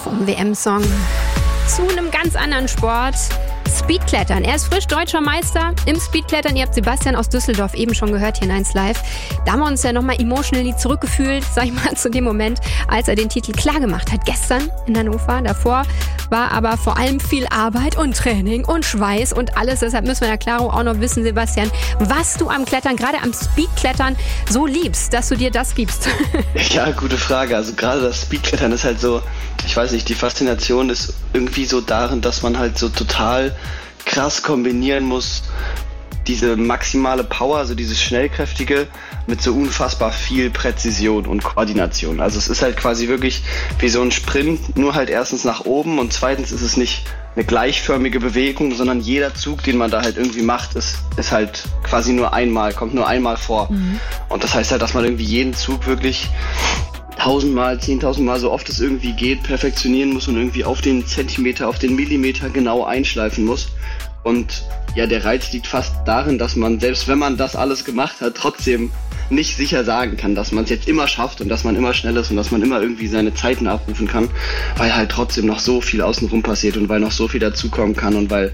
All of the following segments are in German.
vom WM-Song zu einem ganz anderen Sport. Speedklettern. Er ist frisch deutscher Meister im Speedklettern. Ihr habt Sebastian aus Düsseldorf eben schon gehört hier in 1 Live. Da haben wir uns ja nochmal emotionally zurückgefühlt, sag ich mal, zu dem Moment, als er den Titel klargemacht hat. Gestern in Hannover. Davor war aber vor allem viel Arbeit und Training und Schweiß und alles. Deshalb müssen wir in der Klaro auch noch wissen, Sebastian, was du am Klettern, gerade am Speedklettern, so liebst, dass du dir das gibst. Ja, gute Frage. Also gerade das Speedklettern ist halt so, ich weiß nicht, die Faszination ist irgendwie so darin, dass man halt so total krass kombinieren muss, diese maximale Power, also dieses Schnellkräftige, mit so unfassbar viel Präzision und Koordination. Also es ist halt quasi wirklich wie so ein Sprint, nur halt erstens nach oben und zweitens ist es nicht eine gleichförmige Bewegung, sondern jeder Zug, den man da halt irgendwie macht, ist halt quasi kommt nur einmal vor. Und das heißt halt, dass man irgendwie jeden Zug wirklich 1000-mal, 10.000-mal, so oft es irgendwie geht, perfektionieren muss und irgendwie auf den Zentimeter, auf den Millimeter genau einschleifen muss. Und ja, der Reiz liegt fast darin, dass man, selbst wenn man das alles gemacht hat, trotzdem nicht sicher sagen kann, dass man es jetzt immer schafft und dass man immer schnell ist und dass man immer irgendwie seine Zeiten abrufen kann, weil halt trotzdem noch so viel außenrum passiert und weil noch so viel dazukommen kann und weil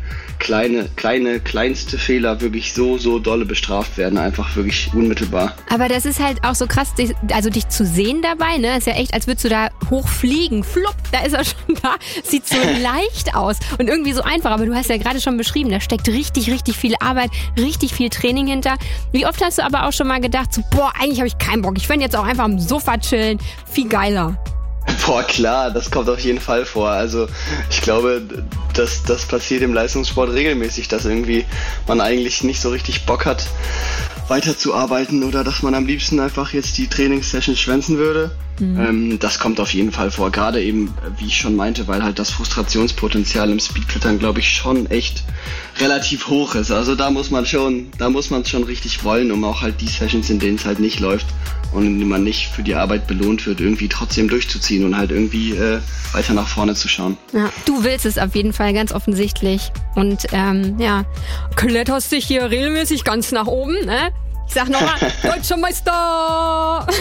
kleinste Fehler wirklich so dolle bestraft werden, einfach wirklich unmittelbar. Aber das ist halt auch so krass, dich zu sehen dabei, ne? Ist ja echt, als würdest du da hochfliegen. Flupp, da ist er schon da. Sieht so leicht aus und irgendwie so einfach. Aber du hast ja gerade schon beschrieben, da steckt richtig, richtig viel Arbeit, richtig viel Training hinter. Wie oft hast du aber auch schon mal gedacht, so, eigentlich habe ich keinen Bock. Ich fände jetzt auch einfach am Sofa chillen. Viel geiler. Boah, klar, das kommt auf jeden Fall vor. Also ich glaube, das passiert im Leistungssport regelmäßig, dass irgendwie man eigentlich nicht so richtig Bock hat, weiterzuarbeiten oder dass man am liebsten einfach jetzt die Trainingssession schwänzen würde. Das kommt auf jeden Fall vor. Gerade eben, wie ich schon meinte, weil halt das Frustrationspotenzial im Speedklettern, glaube ich, schon echt relativ hoch ist. Also da muss man es schon richtig wollen, um auch halt die Sessions, in denen es halt nicht läuft und in denen man nicht für die Arbeit belohnt wird, irgendwie trotzdem durchzuziehen und halt irgendwie weiter nach vorne zu schauen. Ja, du willst es auf jeden Fall, ganz offensichtlich. Und kletterst dich hier regelmäßig ganz nach oben, ne? Ich sag nochmal, Deutscher Meister!